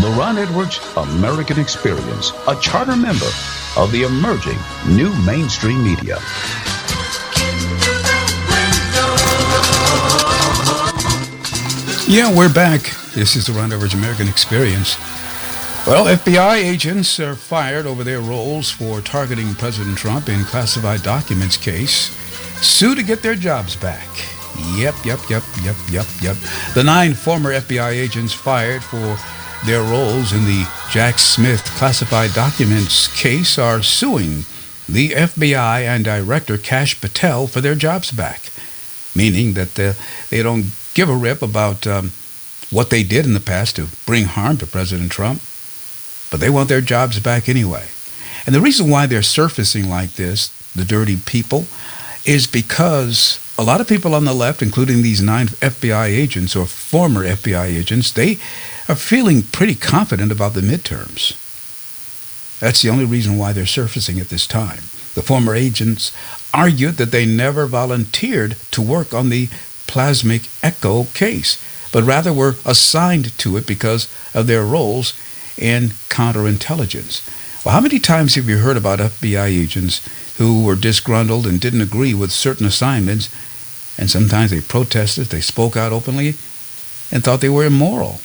the Ron Edwards American Experience, a charter member of the emerging new mainstream media. Yeah, we're back. This is the Ron Edwards American Experience. Well, FBI agents are fired over their roles for targeting President Trump in classified documents case, sue to get their jobs back. Yep. The 9 former FBI agents fired for their roles in the Jack Smith classified documents case are suing the FBI and Director Kash Patel for their jobs back, meaning that they don't give a rip about what they did in the past to bring harm to President Trump, but they want their jobs back anyway. And the reason why they're surfacing like this, the dirty people, is because a lot of people on the left, including these 9 FBI agents or former FBI agents, they are feeling pretty confident about the midterms. That's the only reason why they're surfacing at this time. The former agents argued that they never volunteered to work on the Plasmic Echo case, but rather were assigned to it because of their roles in counterintelligence. Well, how many times have you heard about FBI agents who were disgruntled and didn't agree with certain assignments, and sometimes they protested, they spoke out openly, and thought they were immoral?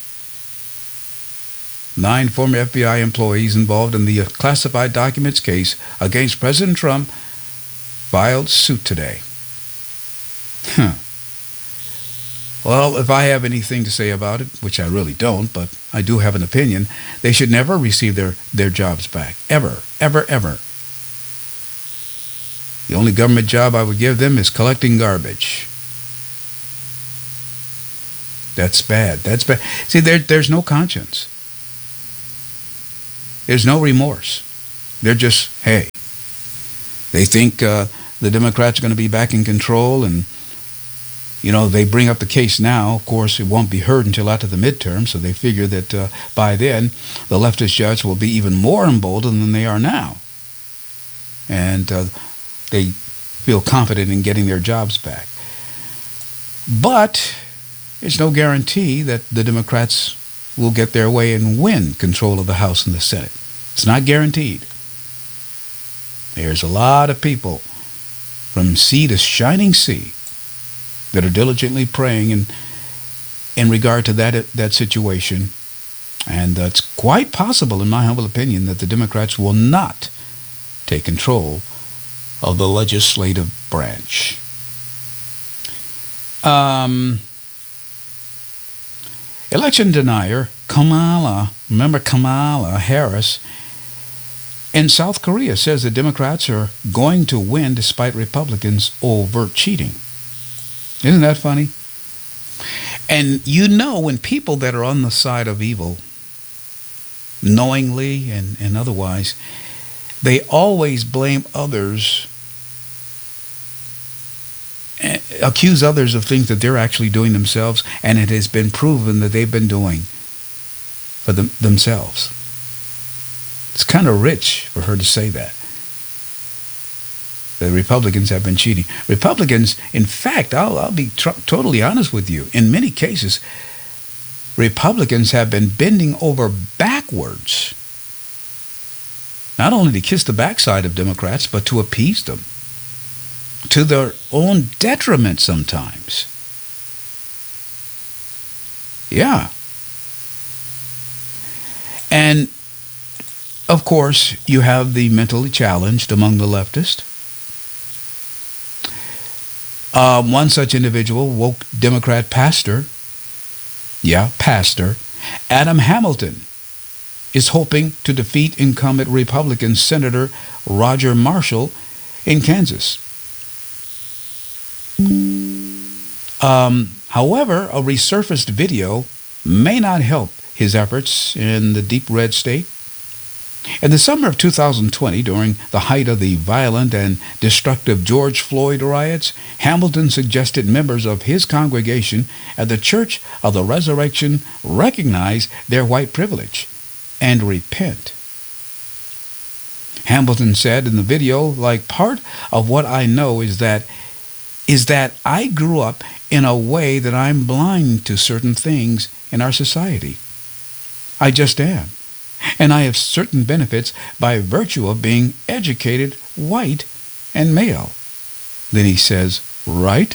9 former FBI employees involved in the classified documents case against President Trump filed suit today. Well, if I have anything to say about it, which I really don't, but I do have an opinion, they should never receive their jobs back. Ever. The only government job I would give them is collecting garbage. That's bad. See, there's no conscience. There's no remorse. They're just, hey, they think the Democrats are going to be back in control, and they bring up the case now. Of course, it won't be heard until after the midterm, so they figure that by then, the leftist judges will be even more emboldened than they are now. And they feel confident in getting their jobs back. But there's no guarantee that the Democrats will get their way and win control of the House and the Senate. It's not guaranteed. There's a lot of people from sea to shining sea that are diligently praying in regard to that situation. And it's quite possible, in my humble opinion, that the Democrats will not take control of the legislative branch. Election denier Kamala Harris in South Korea says the Democrats are going to win despite Republicans' overt cheating. Isn't that funny? And when people that are on the side of evil, knowingly and otherwise, they always blame others, accuse others of things that they're actually doing themselves, and it has been proven that they've been doing for themselves. It's kind of rich for her to say that. The Republicans have been cheating. Republicans, in fact, I'll be totally honest with you, in many cases, Republicans have been bending over backwards, not only to kiss the backside of Democrats, but to appease them, to their own detriment sometimes. Yeah. And, of course, you have the mentally challenged among the leftists. One such individual, woke Democrat pastor Adam Hamilton, is hoping to defeat incumbent Republican Senator Roger Marshall in Kansas. However, a resurfaced video may not help his efforts in the deep red state. In the summer of 2020, during the height of the violent and destructive George Floyd riots, Hamilton suggested members of his congregation at the Church of the Resurrection recognize their white privilege and repent. Hamilton said in the video, like, part of what I know is that I grew up in a way that I'm blind to certain things in our society. I just am. And I have certain benefits by virtue of being educated, white, and male. Then he says, right?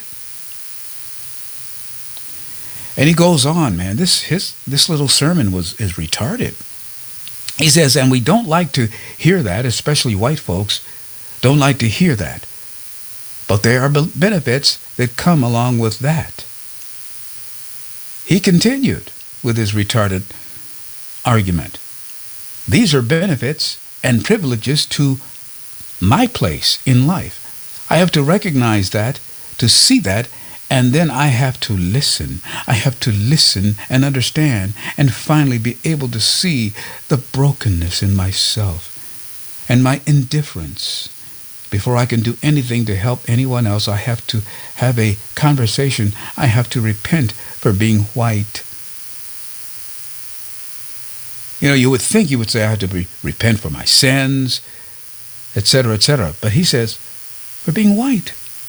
And he goes on, man. This little sermon is retarded. He says, and we don't like to hear that, especially white folks don't like to hear that. But there are benefits that come along with that. He continued with his retarded argument. These are benefits and privileges to my place in life. I have to recognize that, to see that, and then I have to listen. I have to listen and understand and finally be able to see the brokenness in myself and my indifference. Before I can do anything to help anyone else, I have to have a conversation. I have to repent for being white. You know, you would think you would say, I have to repent for my sins, etc., etc. But he says, for being white.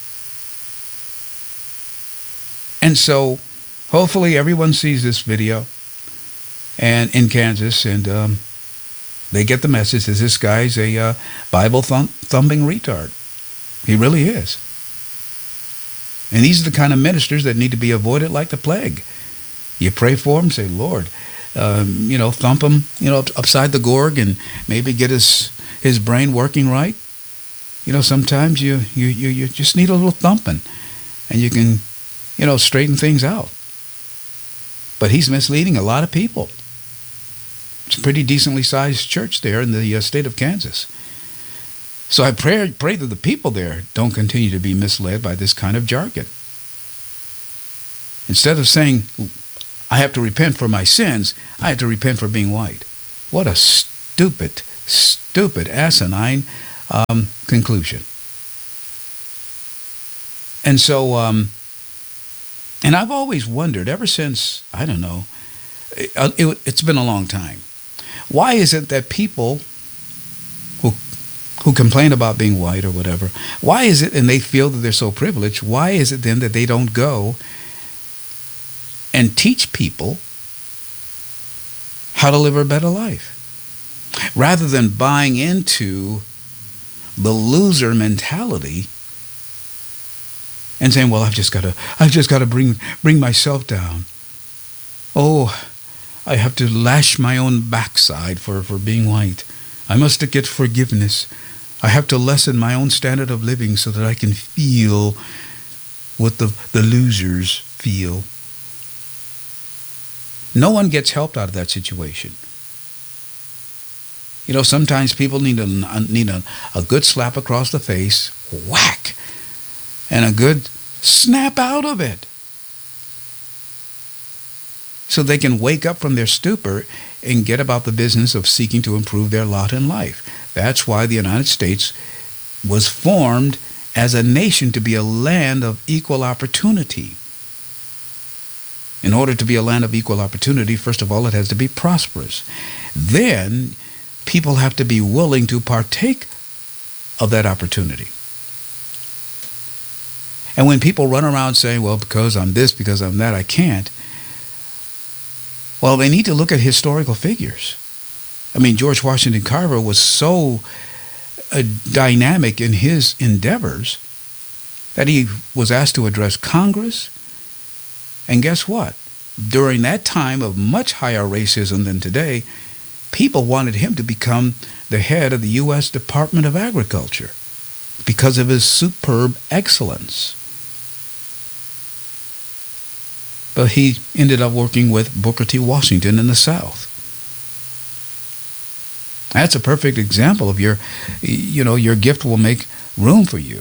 And so, hopefully everyone sees this video and in Kansas, and they get the message that this guy's a Bible thumping retard. He really is. And these are the kind of ministers that need to be avoided like the plague. You pray for him, say, Lord, thump him, upside the gorg and maybe get his brain working right. Sometimes you just need a little thumping and you can, straighten things out. But he's misleading a lot of people. It's a pretty decently sized church there in the state of Kansas. So I pray that the people there don't continue to be misled by this kind of jargon. Instead of saying, I have to repent for my sins, I have to repent for being white. What a stupid, asinine conclusion. And so, and I've always wondered, ever since, I don't know, it's been a long time. Why is it that people who complain about being white or whatever, why is it, and they feel that they're so privileged, why is it then that they don't go and teach people how to live a better life? Rather than buying into the loser mentality and saying, well, I've just got to bring myself down. Oh, I have to lash my own backside for being white. I must get forgiveness. I have to lessen my own standard of living so that I can feel what the losers feel. No one gets helped out of that situation. Sometimes people need a good slap across the face, whack, and a good snap out of it, so they can wake up from their stupor and get about the business of seeking to improve their lot in life. That's why the United States was formed as a nation to be a land of equal opportunity. In order to be a land of equal opportunity, first of all, it has to be prosperous. Then people have to be willing to partake of that opportunity. And when people run around saying, well, because I'm this, because I'm that, I can't, well, they need to look at historical figures. I mean, George Washington Carver was so dynamic in his endeavors that he was asked to address Congress. And guess what? During that time of much higher racism than today, people wanted him to become the head of the U.S. Department of Agriculture because of his superb excellence. But he ended up working with Booker T. Washington in the South. That's a perfect example of your gift will make room for you.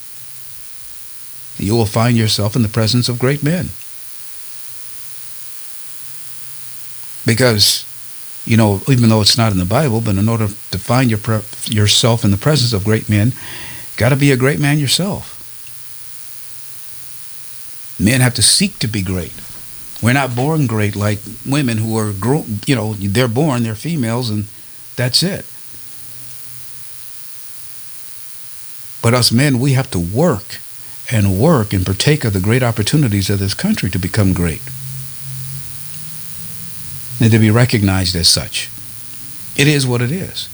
You will find yourself in the presence of great men. Because, even though it's not in the Bible, but in order to find yourself in the presence of great men, you've got to be a great man yourself. Men have to seek to be great. We're not born great like women who are, they're born, they're females, and that's it. But us men, we have to work and partake of the great opportunities of this country to become great. and to be recognized as such. It is what it is.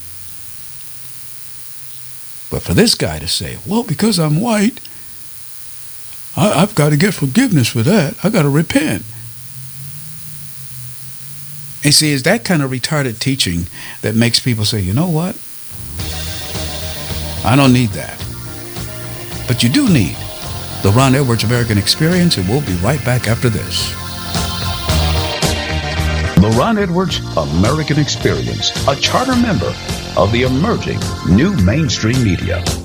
But for this guy to say, well, because I'm white, I've got to get forgiveness for that. I got to repent. And see, it's that kind of retarded teaching that makes people say, you know what? I don't need that. But you do need the Ron Edwards American Experience, and we'll be right back after this. The Ron Edwards American Experience, a charter member of the emerging new mainstream media.